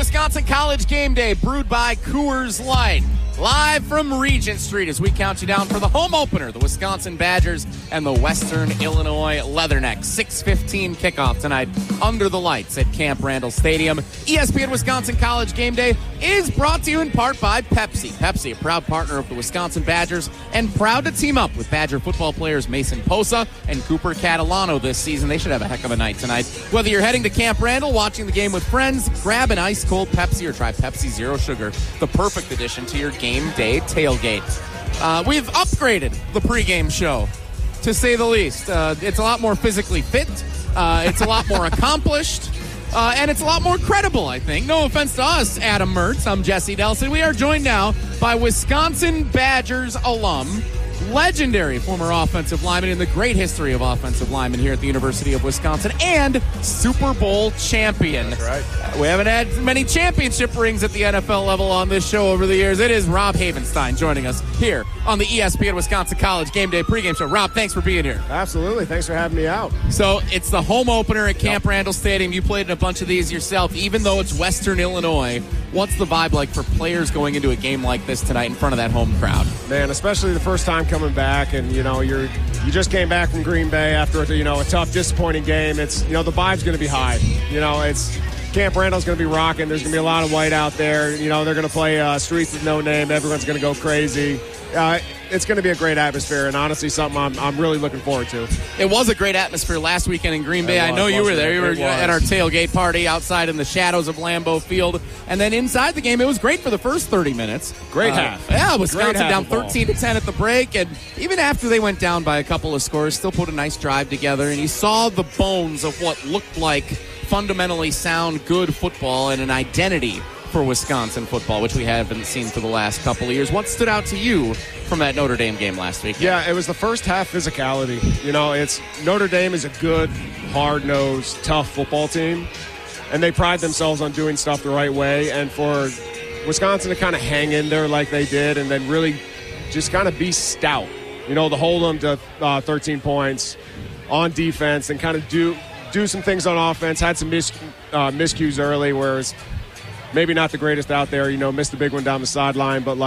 Wisconsin College Game Day, brewed by Coors Light. Live from Regent Street as we count you down for the home opener, the Wisconsin Badgers and the Western Illinois Leathernecks. 6:15 kickoff tonight under the lights at Camp Randall Stadium. ESPN Wisconsin College Game Day is brought to you in part by Pepsi. Pepsi, a proud partner of the Wisconsin Badgers and proud to team up with Badger football players Mason Posa and Cooper Catalano this season. They should have a heck of a night tonight. Whether you're heading to Camp Randall, watching the game with friends, grab an ice-cold Pepsi or try Pepsi Zero Sugar, the perfect addition to your game day tailgate. We've upgraded the pregame show, to say the least. It's a lot more physically fit. It's a lot more accomplished. And it's a lot more credible, I think. No offense to us, Adam Mertz. I'm Jesse Delson. We are joined now by Wisconsin Badgers alum, legendary former offensive lineman in the great history of offensive linemen here at the University of Wisconsin, and Super Bowl champion. That's right. We haven't had many championship rings at the NFL level on this show over the years. It is Rob Havenstein joining us here on the ESPN Wisconsin College Game Day pregame show. Rob, thanks for being here. Absolutely. Thanks for having me out. So it's the home opener at Camp Randall Stadium. You played in a bunch of these yourself. Even though it's Western Illinois, what's the vibe like for players going into a game like this tonight in front of that home crowd? Man, especially the first time coming back, and you just came back from Green Bay after a tough, disappointing game. It's the vibe's going to be high. It's Camp Randall's going to be rocking. There's going to be a lot of white out there. They're going to play Streets with No Name. Everyone's going to go crazy. It's going to be a great atmosphere, and honestly, something I'm really looking forward to. It was a great atmosphere last weekend in Green Bay. I know you were there. You were at our tailgate party outside in the shadows of Lambeau Field. And then inside the game, it was great for the first 30 minutes. Great half. Yeah, Wisconsin down 13-10 at the break. And even after they went down by a couple of scores, still put a nice drive together. And you saw the bones of what looked like fundamentally sound, good football and an identity for Wisconsin football, which we haven't seen for the last couple of years. What stood out to you from that Notre Dame game last week? Yeah, it was the first half physicality. It's Notre Dame is a good, hard-nosed, tough football team, and they pride themselves on doing stuff the right way. And for Wisconsin to kind of hang in there like they did and then really just kind of be stout, to hold them to 13 points on defense and kind of do some things on offense, had some miscues early, whereas maybe not the greatest out there, missed the big one down the sideline, but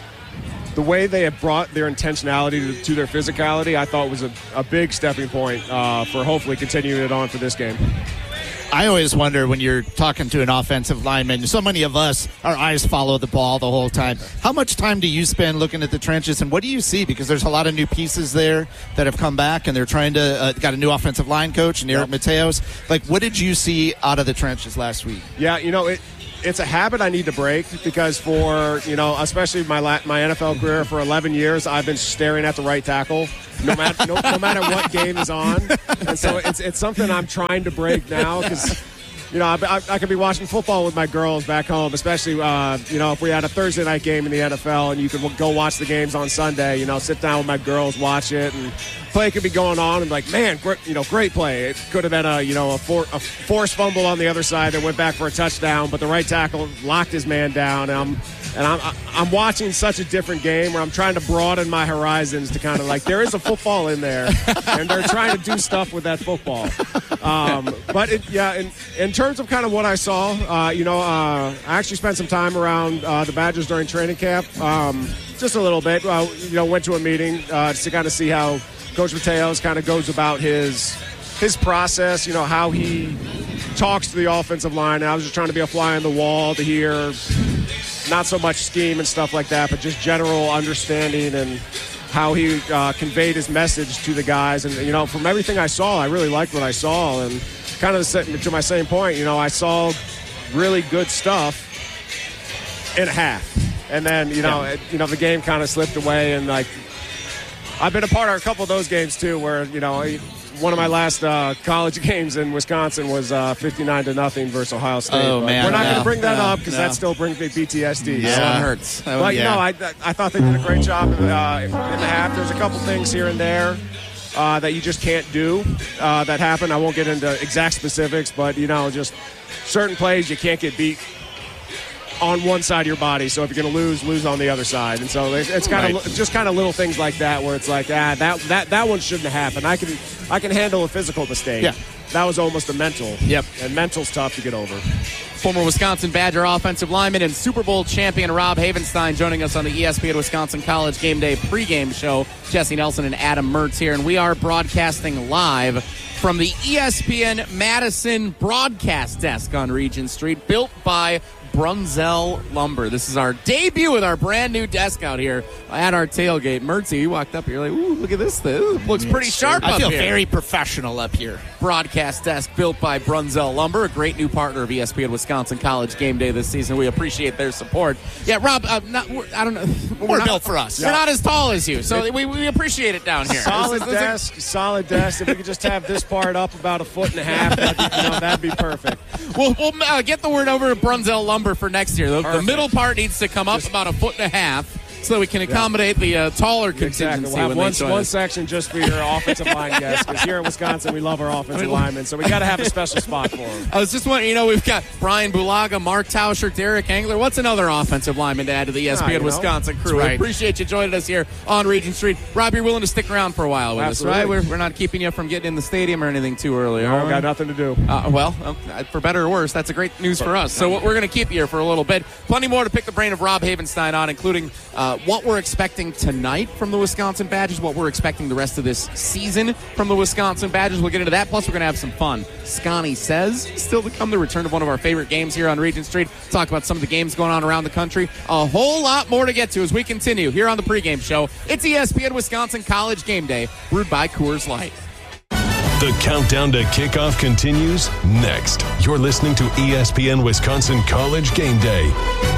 the way they have brought their intentionality to their physicality, I thought was a big stepping point for hopefully continuing it on for this game. I always wonder when you're talking to an offensive lineman, so many of us, our eyes follow the ball the whole time. How much time do you spend looking at the trenches, and what do you see? Because there's a lot of new pieces there that have come back, and they're trying to got a new offensive line coach, and Eric Mateos. What did you see out of the trenches last week? Yeah, it's a habit I need to break because for, especially my NFL career for 11 years, I've been staring at the right tackle no matter what game is on. And so it's something I'm trying to break now because, I could be watching football with my girls back home, especially, if we had a Thursday night game in the NFL and you could go watch the games on Sunday, sit down with my girls, watch it, and play could be going on and man, great play. It could have been a forced fumble on the other side that went back for a touchdown, but the right tackle locked his man down. And I'm watching such a different game where I'm trying to broaden my horizons to kind of there is a football in there, and they're trying to do stuff with that football. But in terms of kind of what I saw, I actually spent some time around the Badgers during training camp, just a little bit. Went to a meeting to kind of see how Coach Mateos kind of goes about his process, how he talks to the offensive line. And I was just trying to be a fly on the wall to hear not so much scheme and stuff like that, but just general understanding and how he conveyed his message to the guys. And, from everything I saw, I really liked what I saw. And kind of to my same point, I saw really good stuff in a half. And then, the game kind of slipped away. And, I've been a part of a couple of those games, too, where, one of my last college games in Wisconsin was 59-0 versus Ohio State. Oh, man. We're not going to bring that up because that still brings me PTSD. Yeah. So That hurts. but, I thought they did a great job in the half. There's a couple things here and there that you just can't do that happen. I won't get into exact specifics, but, just certain plays you can't get beat on one side of your body. So if you're going to lose on the other side. And so it's kind of just kind of little things like that where it's that one shouldn't have happened. I can handle a physical mistake. Yeah. That was almost a mental. Yep. And mental's tough to get over. Former Wisconsin Badger offensive lineman and Super Bowl champion Rob Havenstein joining us on the ESPN Wisconsin College Game Day pregame show. Jesse Nelson and Adam Mertz here, and we are broadcasting live from the ESPN Madison broadcast desk on Regent Street, built by Brunzell Lumber. This is our debut with our brand new desk out here at our tailgate. Mertzy, you walked up here, you're like, ooh, look at this thing. It looks pretty sharp up here. I feel very professional up here. Broadcast desk built by Brunzell Lumber, a great new partner of ESPN Wisconsin College Game Day this season. We appreciate their support. Yeah, Rob, I don't know. We're built for us. We're not as tall as you, so we appreciate it down here. Solid desk. If we could just have this part up about 1.5 feet, that'd be perfect. We'll get the word over to Brunzell Lumber for next year. The middle part needs to come up about 1.5 feet so that we can accommodate the taller contingency. Exactly. We'll have one section just for your offensive line guests, because here in Wisconsin we love our offensive linemen, so we got to have a special spot for them. I was just wondering, we've got Brian Bulaga, Mark Tauscher, Derek Engler. What's another offensive lineman to add to the ESPN Wisconsin crew? Right. We appreciate you joining us here on Regent Street. Rob, you're willing to stick around for a while with Absolutely. us, right? We're not keeping you from getting in the stadium or anything too early. No, got nothing to do. For better or worse, that's a great news for us. So we're going to keep you here for a little bit. Plenty more to pick the brain of Rob Havenstein on, including what we're expecting tonight from the Wisconsin Badgers, what we're expecting the rest of this season from the Wisconsin Badgers. We'll get into that. Plus, we're going to have some fun. Scotty Says still to come, the return of one of our favorite games here on Regent Street. Talk about some of the games going on around the country. A whole lot more to get to as we continue here on the pregame show. It's ESPN Wisconsin College Game Day, brewed by Coors Light. The countdown to kickoff continues next. You're listening to ESPN Wisconsin College Game Day.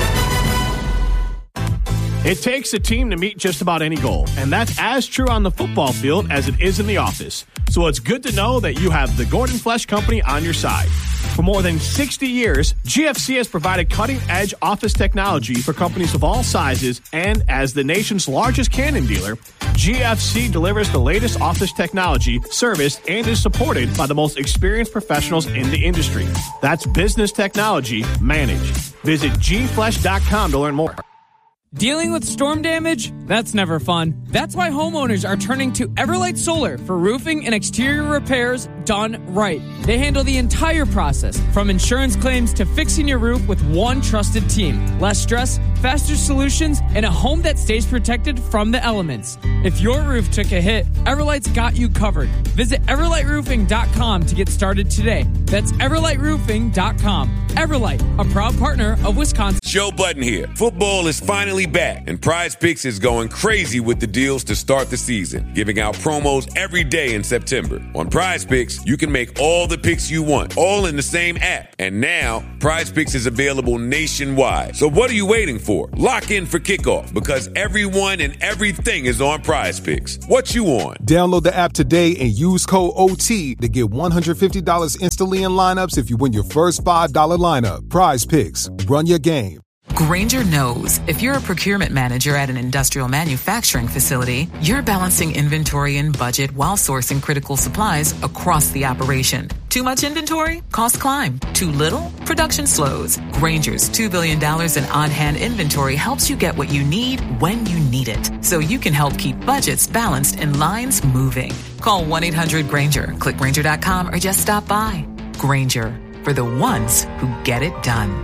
It takes a team to meet just about any goal, and that's as true on the football field as it is in the office. So it's good to know that you have the Gordon Flesch Company on your side. For more than 60 years, GFC has provided cutting-edge office technology for companies of all sizes, and as the nation's largest Canon dealer, GFC delivers the latest office technology, service, and is supported by the most experienced professionals in the industry. That's business technology managed. Visit gflesh.com to learn more. Dealing with storm damage? That's never fun. That's why homeowners are turning to Everlight Solar for roofing and exterior repairs done right. They handle the entire process, from insurance claims to fixing your roof with one trusted team. Less stress, faster solutions, and a home that stays protected from the elements. If your roof took a hit, Everlight's got you covered. Visit EverlightRoofing.com to get started today. That's EverlightRoofing.com. Everlight, a proud partner of Wisconsin. Joe Budden here. Football is finally back, and Prize Picks is going crazy with the deals to start the season, giving out promos every day in September. On Prize Picks, you can make all the picks you want, all in the same app. And now, Prize Picks is available nationwide. So what are you waiting for? Lock in for kickoff, because everyone and everything is on Prize Picks. What you on? Download the app today and use code OT to get $150 instantly in lineups if you win your first $5 lineup. Prize Picks. Run your game. Grainger knows if you're a procurement manager at an industrial manufacturing facility, you're balancing inventory and budget while sourcing critical supplies across the operation. Too much inventory? Costs climb. Too little? Production slows. Grainger's $2 billion in on-hand inventory helps you get what you need when you need it, so you can help keep budgets balanced and lines moving. Call 1-800-GRAINGER, click Grainger.com, or just stop by. Grainger, for the ones who get it done.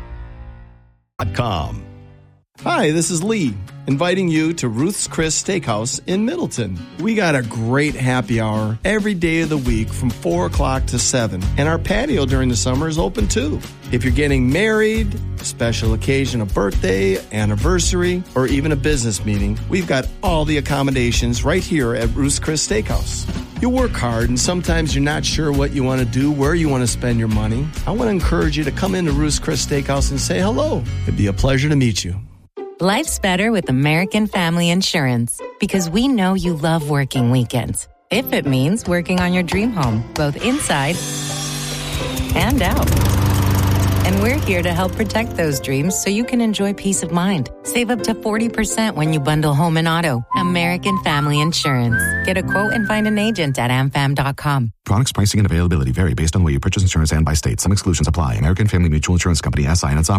Hi, this is Lee, inviting you to Ruth's Chris Steakhouse in Middleton. We got a great happy hour every day of the week from 4 o'clock to 7, and our patio during the summer is open too. If you're getting married, a special occasion, a birthday, anniversary, or even a business meeting, we've got all the accommodations right here at Ruth's Chris Steakhouse. You work hard, and sometimes you're not sure what you want to do, where you want to spend your money. I want to encourage you to come into Ruth's Chris Steakhouse and say hello. It'd be a pleasure to meet you. Life's better with American Family Insurance, because we know you love working weekends. If it means working on your dream home, both inside and out. And we're here to help protect those dreams so you can enjoy peace of mind. Save up to 40% when you bundle home and auto. American Family Insurance. Get a quote and find an agent at amfam.com. Products, pricing, and availability vary based on where you purchase insurance and by state. Some exclusions apply. American Family Mutual Insurance Company, SI, and its operating company.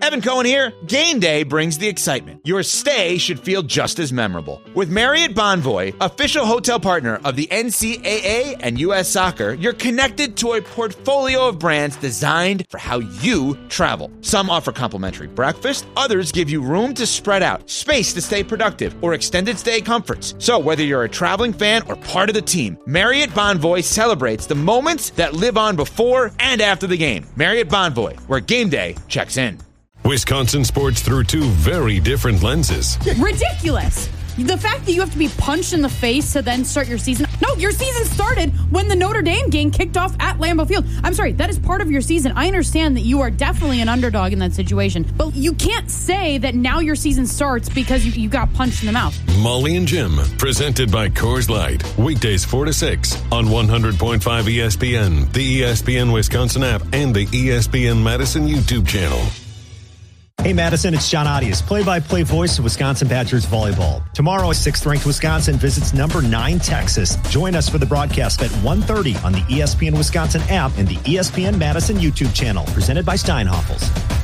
Evan Cohen here. Game day brings the excitement. Your stay should feel just as memorable. With Marriott Bonvoy, official hotel partner of the NCAA and U.S. Soccer, you're connected to a portfolio of brands designed for how you travel. Some offer complimentary breakfast, others give you room to spread out, space to stay productive, or extended stay comforts. So whether you're a traveling fan or part of the team, Marriott Bonvoy celebrates the moments that live on before and after the game. Marriott Bonvoy, where game day checks in. Wisconsin sports through two very different lenses. Ridiculous. The fact that you have to be punched in the face to then start your season. No, your season started when the Notre Dame game kicked off at Lambeau Field. I'm sorry, that is part of your season. I understand that you are definitely an underdog in that situation, but you can't say that now your season starts because you got punched in the mouth. Molly and Jim, presented by Coors Light. Weekdays 4 to 6 on 100.5 ESPN, the ESPN Wisconsin app, and the ESPN Madison YouTube channel. Hey, Madison, it's John Audius, play-by-play voice of Wisconsin Badgers volleyball. Tomorrow, 6th-ranked Wisconsin visits number 9 Texas. Join us for the broadcast at 1:30 on the ESPN Wisconsin app and the ESPN Madison YouTube channel, presented by Steinhoffels.